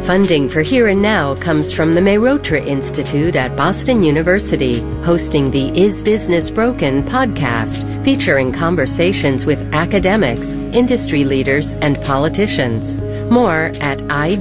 Funding for Here and Now comes from the Mehrotra Institute at Boston University, hosting the Is Business Broken podcast, featuring conversations with academics, industry leaders, and politicians. More at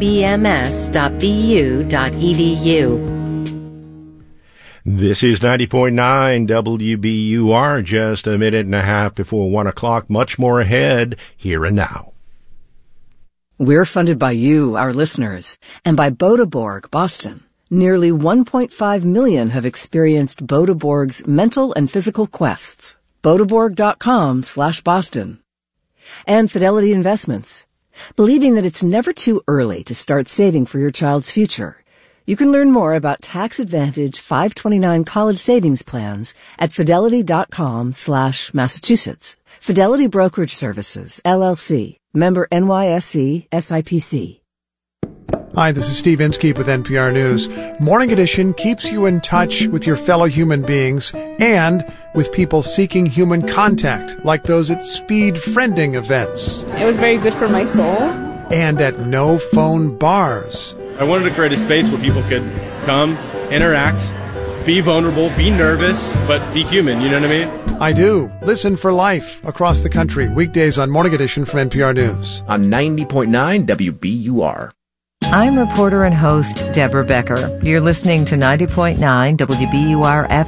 ibms.bu.edu. This is 90.9 WBUR, just a minute and a half before 1 o'clock. Much more ahead, Here and Now. We're funded by you, our listeners, and by Boda Borg, Boston. Nearly 1.5 million have experienced Boda Borg's mental and physical quests. Bodaborg.com/Boston. And Fidelity Investments. Believing that it's never too early to start saving for your child's future. You can learn more about tax-advantaged 529 college savings plans at fidelity.com/Massachusetts. Fidelity Brokerage Services, LLC. Member NYSE SIPC. Hi, this is Steve Inskeep with NPR News. Morning Edition keeps you in touch with your fellow human beings and with people seeking human contact, like those at speed friending events. It was very good for my soul. And at no-phone bars. I wanted to create a space where people could come, interact, be vulnerable, be nervous, but be human, you know what I mean? I do. Listen for life across the country. Weekdays on Morning Edition from NPR News. On 90.9 WBUR. I'm reporter and host Deborah Becker. You're listening to 90.9 WBUR